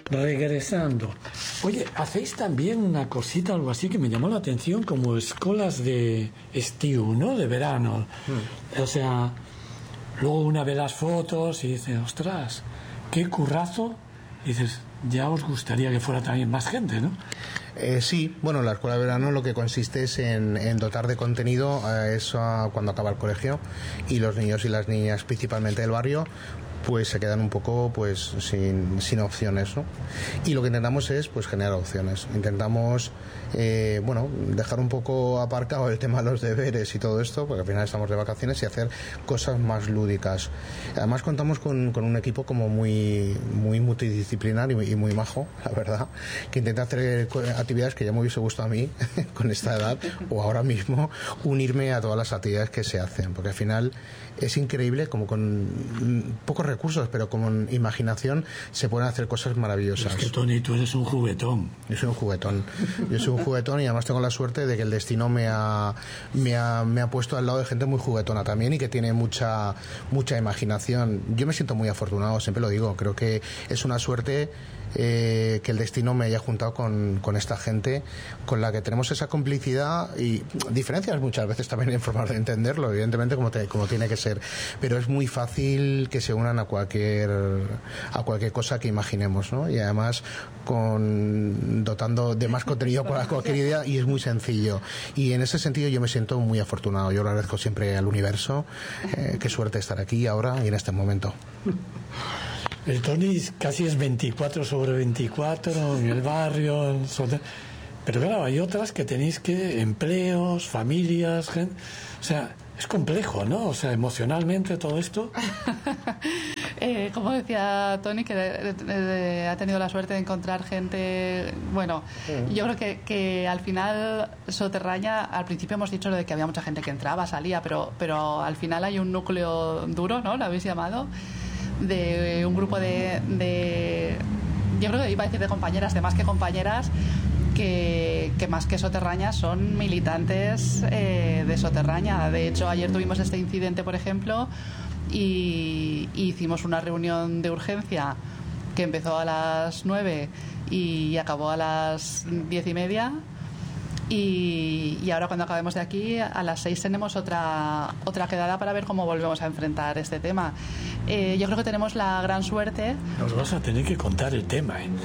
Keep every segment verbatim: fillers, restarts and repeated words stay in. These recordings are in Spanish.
regresando. Oye, hacéis también una cosita, algo así que me llamó la atención, como escuelas de estío, ¿no? De verano. Mm. O sea, luego una ve las fotos y dice, ostras, qué currazo. Y dices, ya os gustaría que fuera también más gente, ¿no? Eh, sí, bueno, la escuela de verano lo que consiste es en, en dotar de contenido a eso a cuando acaba el colegio, y los niños y las niñas, principalmente del barrio, pues se quedan un poco pues sin, sin opciones, ¿no? Y lo que intentamos es pues generar opciones. Intentamos eh, bueno, dejar un poco aparcado el tema de los deberes y todo esto, porque al final estamos de vacaciones, y hacer cosas más lúdicas. Además contamos con, con un equipo como muy, muy multidisciplinar y muy, y muy majo, la verdad, que intenta hacer actividades que ya me hubiese gustado a mí con esta edad, o ahora mismo unirme a todas las actividades que se hacen, porque al final es increíble como con pocos recursos, pero con imaginación se pueden hacer cosas maravillosas. Es que, Tony, tú eres un juguetón. Yo soy un juguetón. Yo soy un juguetón, y además tengo la suerte de que el destino me ha, me ha, me ha puesto al lado de gente muy juguetona también, y que tiene mucha, mucha imaginación. Yo me siento muy afortunado, siempre lo digo. Creo que es una suerte eh, que el destino me haya juntado con, con esta gente con la que tenemos esa complicidad, y diferencias muchas veces también en forma de entenderlo, evidentemente, como, te, como tiene que ser, pero es muy fácil que se unan a cualquier a cualquier cosa que imaginemos, ¿no? Y además con dotando de más contenido para cualquier idea, y es muy sencillo, y en ese sentido yo me siento muy afortunado. Yo lo agradezco siempre al universo. Eh, qué suerte estar aquí ahora y en este momento. El Tony casi es veinticuatro sobre veinticuatro en el barrio, en... pero claro, hay otras que tenéis que empleos, familias, gente... o sea, es complejo, ¿no? O sea, emocionalmente todo esto. eh, como decía Tony, que de, de, de, ha tenido la suerte de encontrar gente. Bueno, sí. Yo creo que, que al final Soterraña, al principio hemos dicho lo de que había mucha gente que entraba, salía, pero, pero al final hay un núcleo duro, ¿no? Lo habéis llamado, de un grupo de, de yo creo que iba a decir de compañeras, de más que compañeras, Que, que más que Soterraña son militantes eh, de Soterraña. De hecho, ayer tuvimos este incidente, por ejemplo, y, y hicimos una reunión de urgencia que empezó a las nueve y acabó a las diez y media. Y, y ahora, cuando acabemos de aquí, a las seis tenemos otra otra quedada para ver cómo volvemos a enfrentar este tema. Eh, yo creo que tenemos la gran suerte. Nos vas a tener que contar el tema, ¿eh?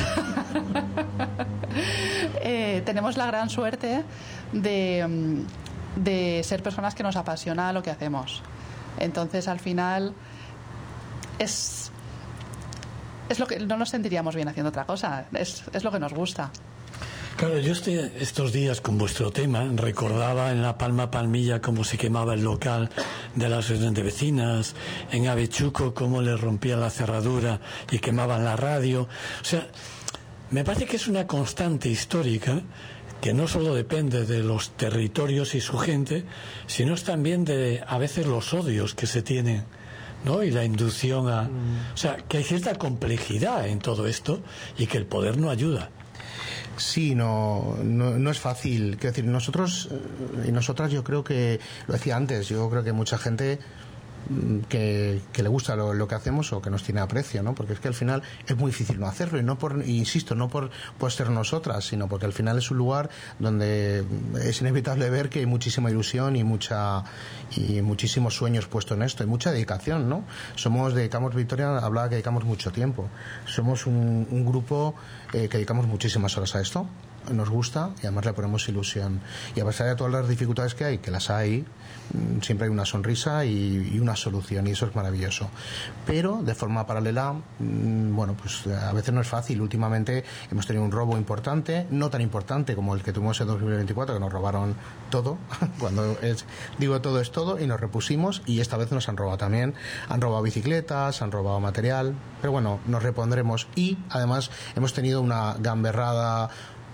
eh, tenemos la gran suerte de, de ser personas que nos apasiona lo que hacemos. Entonces, al final, es es lo que no nos sentiríamos bien haciendo otra cosa. Es, es lo que nos gusta. Claro, yo este, estos días con vuestro tema recordaba en La Palma Palmilla cómo se quemaba el local de las de vecinas, en Avechuco cómo le rompía la cerradura y quemaban la radio. O sea, me parece que es una constante histórica que no solo depende de los territorios y su gente, sino es también de a veces los odios que se tienen, ¿no? Y la inducción a... Mm. O sea, que hay cierta complejidad en todo esto y que el poder no ayuda. Sí, no, no, no es fácil. Quiero decir, nosotros y nosotras, yo creo que, lo decía antes, yo creo que mucha gente que, que le gusta lo, lo que hacemos, o que nos tiene aprecio, ¿no? Porque es que al final es muy difícil no hacerlo, y no por, insisto, no por, por ser nosotras, sino porque al final es un lugar donde es inevitable ver que hay muchísima ilusión y mucha y muchísimos sueños puestos en esto, y mucha dedicación, ¿no? Somos, dedicamos, Victoria hablaba que dedicamos mucho tiempo. Somos un, un grupo eh, que dedicamos muchísimas horas a esto. Nos gusta, y además le ponemos ilusión, y a pesar de todas las dificultades que hay, que las hay, siempre hay una sonrisa y, y una solución, y eso es maravilloso. Pero de forma paralela, bueno, pues a veces no es fácil. Últimamente hemos tenido un robo importante, no tan importante como el que tuvimos en dos mil veinticuatro, que nos robaron todo. Cuando es, digo todo es todo, y nos repusimos, y esta vez nos han robado también. Han robado bicicletas, han robado material, pero bueno, nos repondremos. Y además hemos tenido una gamberrada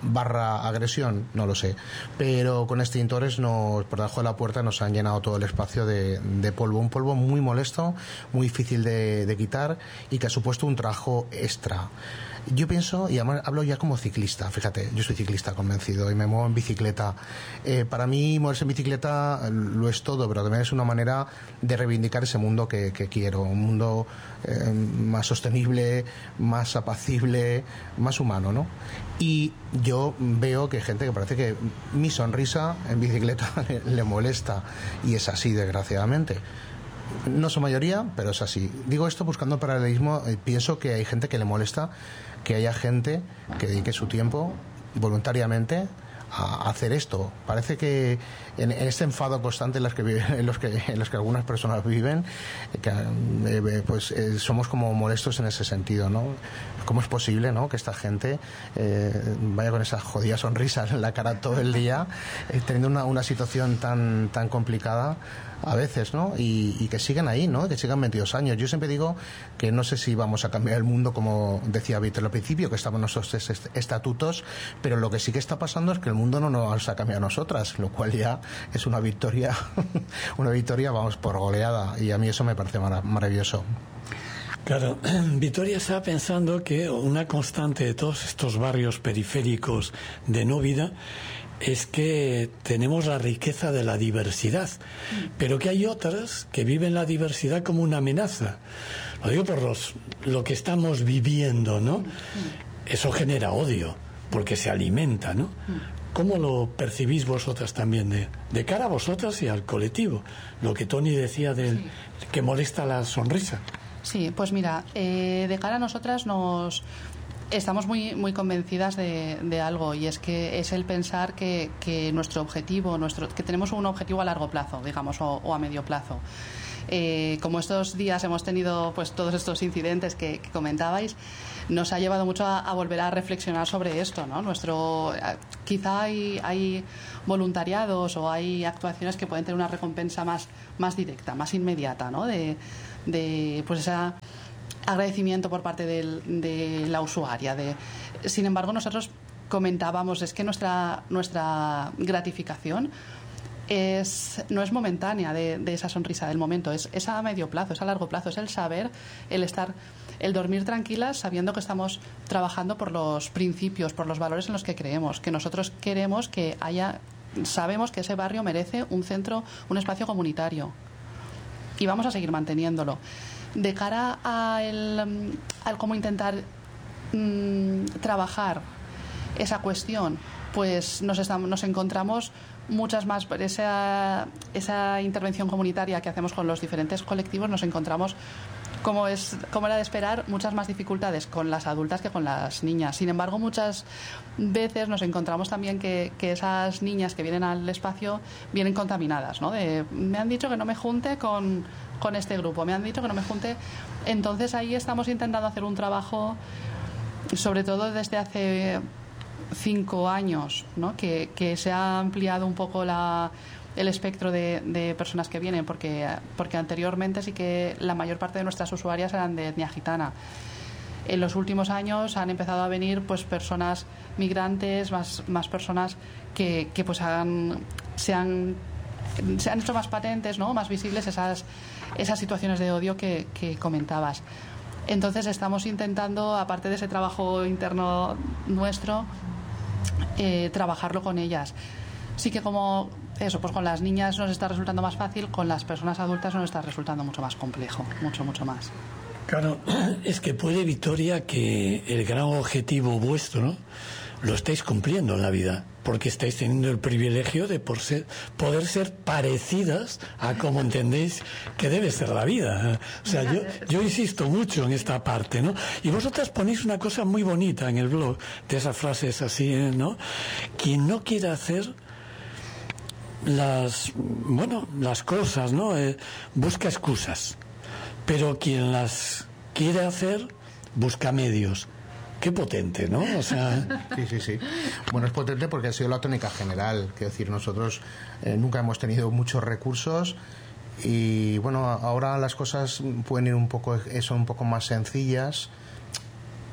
barra agresión, no lo sé, pero con extintores nos, por debajo de la puerta nos han llenado todo el espacio de, de polvo, un polvo muy molesto, muy difícil de, de quitar y que ha supuesto un trabajo extra. Yo pienso, y además hablo ya como ciclista, fíjate, yo soy ciclista convencido y me muevo en bicicleta. Eh, para mí moverse en bicicleta lo es todo, pero también es una manera de reivindicar ese mundo que, que quiero, un mundo eh, más sostenible, más apacible, más humano, ¿no? Y yo veo que hay gente que parece que mi sonrisa en bicicleta le, le molesta, y es así, desgraciadamente. No son mayoría, pero es así. Digo esto buscando paralelismo. Eh, pienso que hay gente que le molesta que haya gente que dedique su tiempo voluntariamente a hacer esto. Parece que en, en este enfado constante en los que viven, en los que en los que algunas personas viven, que, eh, pues eh, somos como molestos en ese sentido, ¿no? ¿Cómo es posible, ¿no?, que esta gente eh, vaya con esas jodidas sonrisas en la cara todo el día, eh, teniendo una, una situación tan tan complicada a veces, ¿no? Y, y que sigan ahí, ¿no? Que sigan veintidós años. Yo siempre digo que no sé si vamos a cambiar el mundo, como decía Víctor al principio, que estamos en nuestros estatutos, pero lo que sí que está pasando es que el mundo no nos ha cambiado a nosotras, lo cual ya es una victoria, una victoria, vamos, por goleada, y a mí eso me parece mar- maravilloso. Claro, Victoria estaba pensando que una constante de todos estos barrios periféricos de no vida es que tenemos la riqueza de la diversidad, pero que hay otras que viven la diversidad como una amenaza. Lo digo por los, lo que estamos viviendo, ¿no? Eso genera odio, porque se alimenta, ¿no? ¿Cómo lo percibís vosotras también, de, de cara a vosotras y al colectivo? Lo que Tony decía de sí. que molesta la sonrisa. Sí, pues mira, eh, de cara a nosotras nos... Estamos muy muy convencidas de, de algo, y es que es el pensar que, que nuestro objetivo, nuestro que tenemos un objetivo a largo plazo, digamos, o, o a medio plazo. Eh, como estos días hemos tenido pues todos estos incidentes que, que comentabais, nos ha llevado mucho a, a volver a reflexionar sobre esto, ¿no? Nuestro quizá hay, hay voluntariados o hay actuaciones que pueden tener una recompensa más más directa, más inmediata, ¿no? De, de pues esa agradecimiento por parte del, de la usuaria. De, sin embargo, nosotros comentábamos, es que nuestra nuestra gratificación es, no es momentánea de, de esa sonrisa del momento, es, es a medio plazo, es a largo plazo, es el saber, el estar, el dormir tranquilas sabiendo que estamos trabajando por los principios, por los valores en los que creemos, que nosotros queremos que haya, sabemos que ese barrio merece un centro, un espacio comunitario, y vamos a seguir manteniéndolo. De cara a el, al cómo intentar mmm, trabajar esa cuestión, pues nos, estamos, nos encontramos muchas más, por esa, esa intervención comunitaria que hacemos con los diferentes colectivos, nos encontramos, como, es, como era de esperar, muchas más dificultades con las adultas que con las niñas. Sin embargo, muchas veces nos encontramos también que, que esas niñas que vienen al espacio vienen contaminadas, ¿no? De, me han dicho que no me junte con... con este grupo, me han dicho que no me junte. Entonces ahí estamos intentando hacer un trabajo, sobre todo desde hace cinco años, ¿no? que, que se ha ampliado un poco la, el espectro de, de personas que vienen, porque, porque anteriormente sí que la mayor parte de nuestras usuarias eran de etnia gitana. En los últimos años han empezado a venir pues personas migrantes, más, más personas que, que pues han, se han se han hecho más patentes, ¿no? Más visibles esas esas situaciones de odio que, que comentabas. Entonces estamos intentando, aparte de ese trabajo interno nuestro, eh, trabajarlo con ellas. Sí que como eso, pues con las niñas nos está resultando más fácil, con las personas adultas nos está resultando mucho más complejo, mucho, mucho más. Claro, es que puede, Victoria, que el gran objetivo vuestro, ¿no?, lo estáis cumpliendo en la vida, porque estáis teniendo el privilegio de por ser, poder ser parecidas a como entendéis que debe ser la vida. O sea, yo, yo insisto mucho en esta parte, ¿no? Y vosotras ponéis una cosa muy bonita en el blog, de esas frases así, ¿no? Quien no quiera hacer las, bueno, las cosas, ¿no? Eh, busca excusas, pero quien las quiere hacer busca medios. Qué potente, ¿no? O sea... Sí, sí, sí. Bueno, es potente porque ha sido la tónica general. Quiero decir, nosotros eh, nunca hemos tenido muchos recursos y, bueno, ahora las cosas pueden ir un poco, son un poco más sencillas.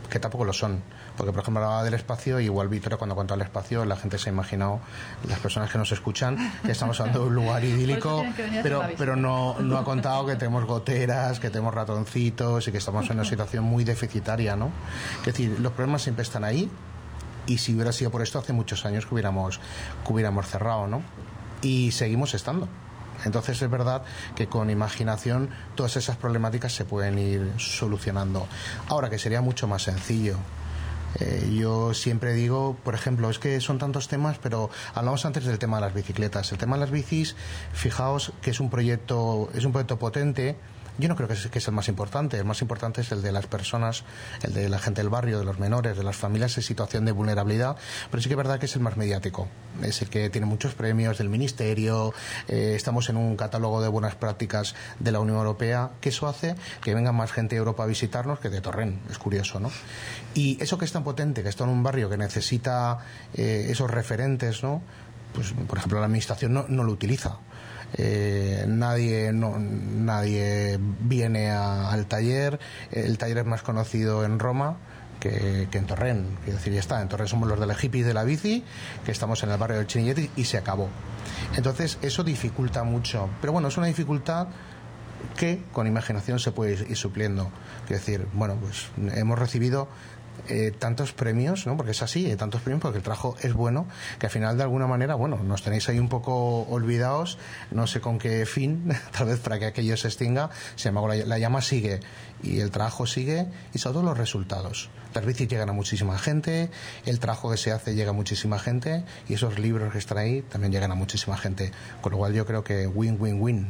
que tampoco lo son, porque por ejemplo hablaba del espacio, y igual Victoria cuando contó el espacio la gente se ha imaginado, las personas que nos escuchan, que estamos hablando de un lugar idílico, pero, pero no, no ha contado que tenemos goteras, que tenemos ratoncitos y que estamos en una situación muy deficitaria, ¿no? Es decir, los problemas siempre están ahí, y si hubiera sido por esto hace muchos años que hubiéramos, que hubiéramos cerrado, ¿no? Y seguimos estando. Entonces es verdad que con imaginación todas esas problemáticas se pueden ir solucionando. Ahora, que sería mucho más sencillo. Eh, yo siempre digo, por ejemplo, es que son tantos temas, pero hablamos antes del tema de las bicicletas. El tema de las bicis, fijaos que es un proyecto, es un proyecto potente. Yo no creo que es, que es el más importante. El más importante es el de las personas, el de la gente del barrio, de los menores, de las familias en situación de vulnerabilidad. Pero sí que es verdad que es el más mediático. Es el que tiene muchos premios del Ministerio. Eh, estamos en un catálogo de buenas prácticas de la Unión Europea, que eso hace que venga más gente de Europa a visitarnos que de Torrent. Es curioso, ¿no? Y eso que es tan potente, que está en un barrio que necesita eh, esos referentes, ¿no? Pues, por ejemplo, la Administración no, no lo utiliza. Eh, nadie no, nadie viene a, al taller. El taller es más conocido en Roma que, que en Torrent. Quiero decir, ya está, en Torrent somos los de los hippies de la bici, que estamos en el barrio del Chinillete, y se acabó. Entonces eso dificulta mucho, pero bueno, es una dificultad que con imaginación se puede ir supliendo. Quiero decir, bueno, pues hemos recibido Eh, tantos premios, ¿no? Porque es así, eh, tantos premios porque el trabajo es bueno, que al final de alguna manera, bueno, nos tenéis ahí un poco olvidados, no sé con qué fin, tal vez para que aquello se extinga. Sin embargo, la, la llama sigue y el trabajo sigue, y sobre todo los resultados. Las bicis llegan a muchísima gente, el trabajo que se hace llega a muchísima gente, y esos libros que están ahí también llegan a muchísima gente, con lo cual yo creo que win, win, win.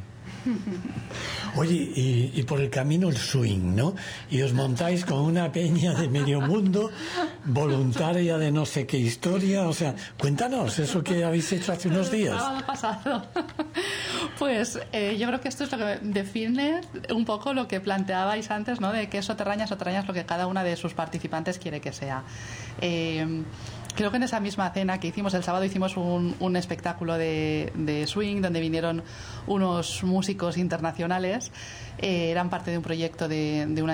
Oye, y, y por el camino el swing, ¿no? Y os montáis con una peña de medio mundo, voluntaria de no sé qué historia, o sea, cuéntanos eso que habéis hecho hace unos días. El sábado pasado. Pues eh, yo creo que esto es lo que define un poco lo que planteabais antes, ¿no? De que Soterraña, Soterraña es lo que cada una de sus participantes quiere que sea. Eh, Creo que en esa misma cena que hicimos el sábado hicimos un, un espectáculo de, de swing donde vinieron unos músicos internacionales, eh, eran parte de un proyecto de, de una